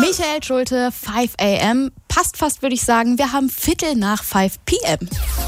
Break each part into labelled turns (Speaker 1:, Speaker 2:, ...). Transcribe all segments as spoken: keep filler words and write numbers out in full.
Speaker 1: Michael Schulte, fünf a m. Passt fast, würde ich sagen. Wir haben Viertel nach fünf p m.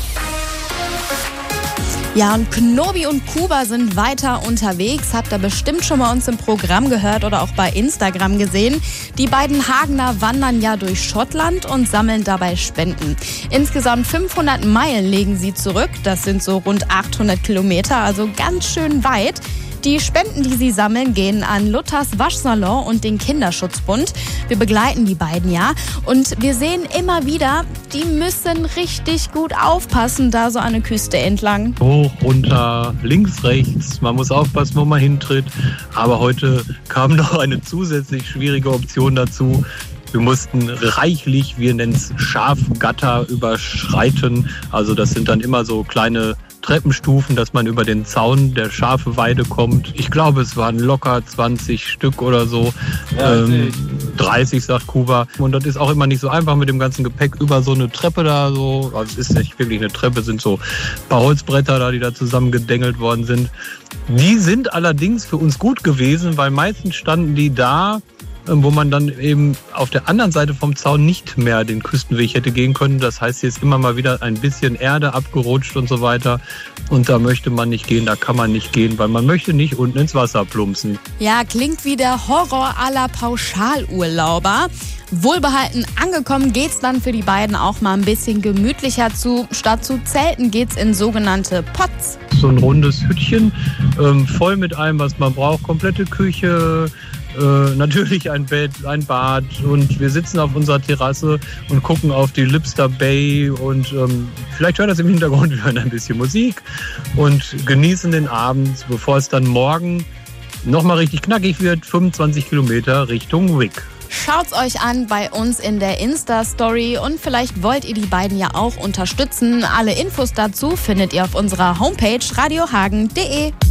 Speaker 1: Ja, und Knobi und Kuba sind weiter unterwegs. Habt ihr bestimmt schon mal uns im Programm gehört oder auch bei Instagram gesehen. Die beiden Hagener wandern ja durch Schottland und sammeln dabei Spenden. Insgesamt fünfhundert Meilen legen sie zurück. Das sind so rund achthundert Kilometer, also ganz schön weit. Die Spenden, die sie sammeln, gehen an Luthers Waschsalon und den Kinderschutzbund. Wir begleiten die beiden ja und wir sehen immer wieder, die müssen richtig gut aufpassen, da so eine Küste entlang.
Speaker 2: Hoch, runter, links, rechts, man muss aufpassen, wo man hintritt. Aber heute kam noch eine zusätzlich schwierige Option dazu. Wir mussten reichlich, wir nennen es Schafgatter, überschreiten. Also das sind dann immer so kleine Treppenstufen, dass man über den Zaun der Schafeweide kommt. Ich glaube, es waren locker zwanzig Stück oder so. Ähm, dreißig, sagt Kuba. Und das ist auch immer nicht so einfach mit dem ganzen Gepäck über so eine Treppe da so. Also es ist nicht wirklich eine Treppe, es sind so ein paar Holzbretter da, die da zusammengedengelt worden sind. Die sind allerdings für uns gut gewesen, weil meistens standen die da, wo man dann eben auf der anderen Seite vom Zaun nicht mehr den Küstenweg hätte gehen können. Das heißt, hier ist immer mal wieder ein bisschen Erde abgerutscht und so weiter. Und da möchte man nicht gehen, da kann man nicht gehen, weil man möchte nicht unten ins Wasser plumpsen.
Speaker 1: Ja, klingt wie der Horror aller Pauschalurlauber. Wohlbehalten angekommen geht's dann für die beiden auch mal ein bisschen gemütlicher zu. Statt zu Zelten geht's in sogenannte Pots.
Speaker 2: So ein rundes Hüttchen, ähm, voll mit allem, was man braucht. Komplette Küche, Äh, natürlich ein Bett, ein Bad und wir sitzen auf unserer Terrasse und gucken auf die Lipster Bay und ähm, vielleicht hört das im Hintergrund, wir hören ein bisschen Musik und genießen den Abend, bevor es dann morgen nochmal richtig knackig wird, fünfundzwanzig Kilometer Richtung Wick.
Speaker 1: Schaut's euch an bei uns in der Insta-Story und vielleicht wollt ihr die beiden ja auch unterstützen. Alle Infos dazu findet ihr auf unserer Homepage radiohagen punkt de.